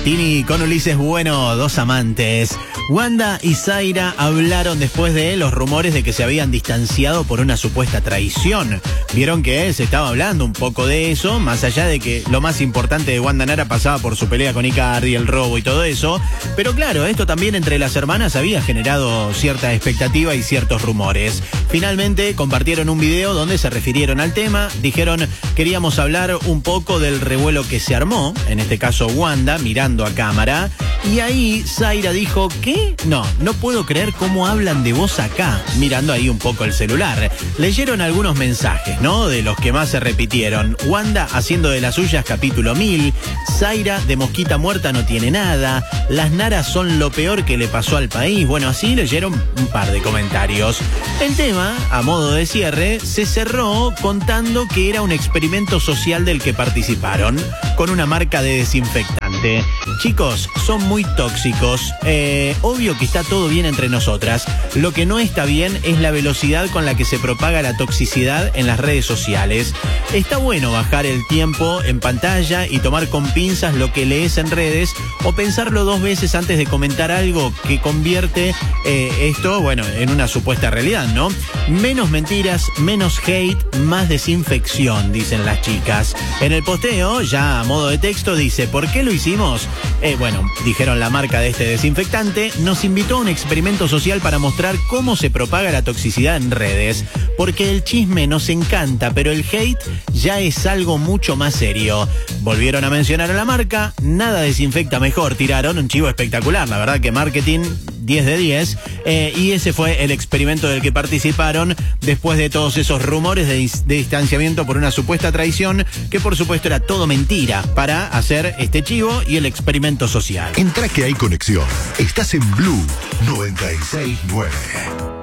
Tini con Ulises Bueno, dos amantes. Wanda y Zaira hablaron después de los rumores de que se habían distanciado por una supuesta traición. Vieron que se estaba hablando un poco de eso, más allá de que lo más importante de Wanda Nara pasaba por su pelea con Icardi, el robo y todo eso. Pero claro, esto también entre las hermanas había generado cierta expectativa y ciertos rumores. Finalmente compartieron un video donde se refirieron al tema, dijeron queríamos hablar un poco del revuelo que se armó, en este caso Wanda mirando a cámara, y ahí Zaira dijo ¿qué? No puedo creer cómo hablan de vos acá, mirando ahí un poco el celular. Leyeron algunos mensajes, ¿no? De los que más se repitieron. Wanda haciendo de las suyas capítulo 1000, Zaira de mosquita muerta no tiene nada, las Naras son lo peor que le pasó al país. Bueno, así leyeron un par de comentarios. El tema, a modo de cierre, se cerró contando que era un experimento social del que participaron, con una marca de desinfectante. Chicos, son muy tóxicos. Obvio que está todo bien entre nosotras. Lo que no está bien es la velocidad con la que se propaga la toxicidad en las redes sociales. Está bueno bajar el tiempo en pantalla y tomar con pinzas lo que lees en redes o pensarlo dos veces antes de comentar algo que convierte esto, bueno, en una supuesta realidad, ¿no? Menos mentiras, menos hate, más desinfección, dicen las chicas. En el posteo, ya a modo de texto, dice, ¿por qué lo hicimos? Bueno, dijeron la marca de este desinfectante, nos invitó a un experimento social para mostrar cómo se propaga la toxicidad en redes. Porque el chisme nos encanta, pero el hate ya es algo mucho más serio. Volvieron a mencionar a la marca, nada desinfecta mejor, tiraron un chivo espectacular, la verdad que marketing 10 de 10, y ese fue el experimento del que participaron después de todos esos rumores de distanciamiento por una supuesta traición, que por supuesto era todo mentira, para hacer este chivo y el experimento social. Entra que hay conexión. Estás en Blue 96.9.